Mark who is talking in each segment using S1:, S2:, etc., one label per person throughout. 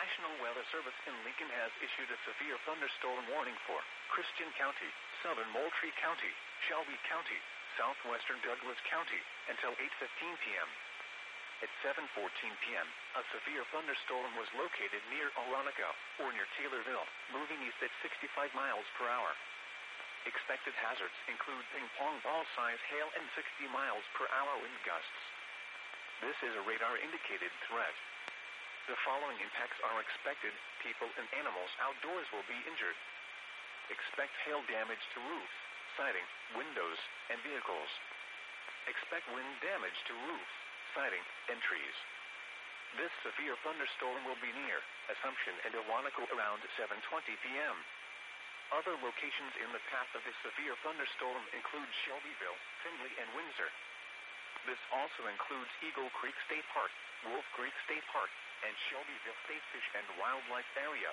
S1: National Weather Service in Lincoln has issued a severe thunderstorm warning for Christian County, southern Moultrie County, Shelby County, southwestern Douglas County until 8:15 p.m. At 7:14 p.m., a severe thunderstorm was located near Oronica, or near Taylorville, moving east at 65 miles per hour. Expected hazards include ping-pong ball-size hail and 60 miles per hour wind gusts. This is a radar-indicated threat. The following impacts are expected. People and animals outdoors will be injured. Expect hail damage to roofs, siding, windows, and vehicles. Expect wind damage to roofs, siding, and trees. This severe thunderstorm will be near Assumption and Owanaco around 7:20 p.m. Other locations in the path of this severe thunderstorm include Shelbyville, Findlay, and Windsor. This also includes Eagle Creek State Park, Wolf Creek State Park, and Shelbyville State Fish and Wildlife Area.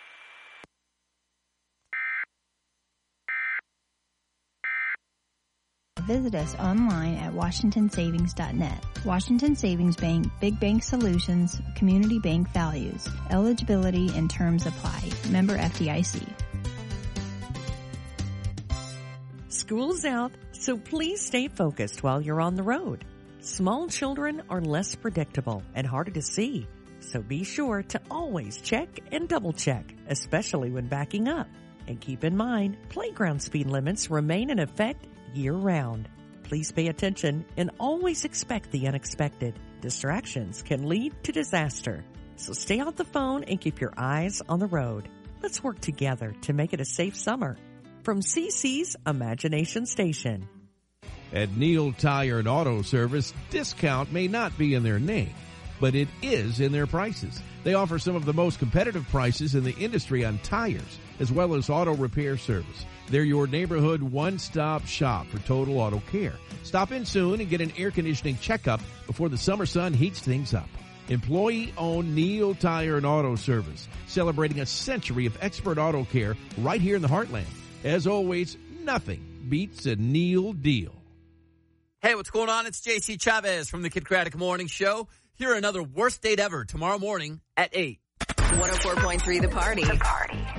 S2: Visit us online at washingtonsavings.net. Washington Savings Bank, Big Bank Solutions, Community Bank Values. Eligibility and terms apply. Member FDIC.
S3: School's out, so please stay focused while you're on the road. Small children are less predictable and harder to see, so be sure to always check and double check, especially when backing up. And keep in mind, playground speed limits remain in effect year-round. Please pay attention and always expect the unexpected. Distractions can lead to disaster. So stay off the phone and keep your eyes on the road. Let's work together to make it a safe summer. From CC's Imagination Station.
S4: At Neil Tire and Auto Service, discount may not be in their name, but it is in their prices. They offer some of the most competitive prices in the industry on tires, as well as auto repair service. They're your neighborhood one-stop shop for total auto care. Stop in soon and get an air conditioning checkup before the summer sun heats things up. Employee-owned Neil Tire and Auto Service, celebrating a century of expert auto care right here in the heartland. As always, nothing beats a Neil deal.
S5: Hey, what's going on? It's JC Chavez from the Kid Craddock Morning Show. Here, another worst date ever tomorrow morning at 8.
S6: 104.3 The Party.